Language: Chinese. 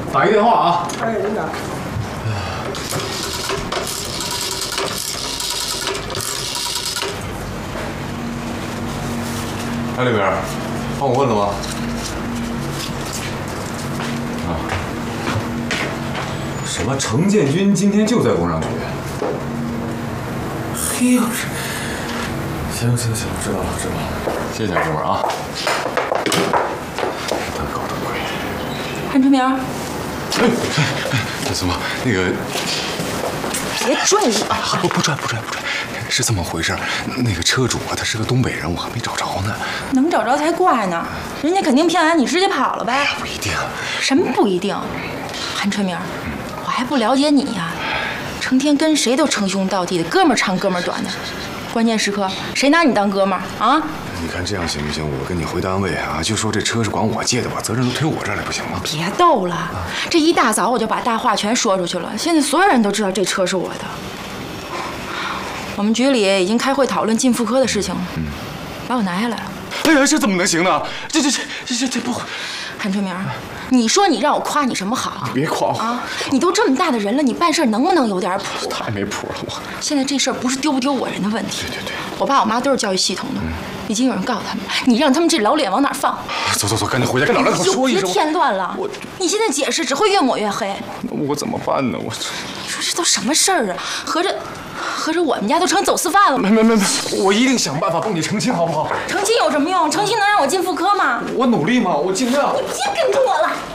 打一电话啊。 哎，领导。 哎，李明，帮我问了吗？啊？什么？程建军今天就在工商局？嘿呦，行，知道了。谢谢哥们儿啊。他搞的鬼。 韩春明， 那什么，那个。 别拽我！ 不拽，是这么回事儿。那个车主啊，他是个东北人，我还没找着呢。 能找着才怪呢，人家肯定骗完你直接跑了呗。 不一定。 什么不一定？韩春明，我还不了解你呀，成天跟谁都称兄道弟的，哥们儿长哥们儿短的，关键时刻谁拿你当哥们儿啊？ 你看这样行不行？我跟你回单位啊，就说这车是管我借的，把责任都推我这儿来，不行吗？ 别逗了，这一大早我就把大话全说出去了，现在所有人都知道这车是我的。我们局里已经开会讨论进妇科的事情了，把我拿下来了。 哎呀，这怎么能行呢？这不…… 韩春明，你说你让我夸你什么好？ 你别夸我啊！你都这么大的人了，你办事能不能有点谱？ 太没谱了，我。 现在这事儿不是丢不丢我人的问题。 对。 我爸我妈都是教育系统的，已经有人告他们，你让他们这老脸往哪放？ 走，赶紧回家跟老两口说一声。 别添乱了，你现在解释只会越抹越黑。 那我怎么办呢？我你说这都什么事儿啊？合着我们家都成走私犯了吗？ 没，我一定想办法帮你澄清，好不好？ 澄清有什么用？澄清能让我进妇科吗？ 我努力吗？我尽量。 你别跟着我了。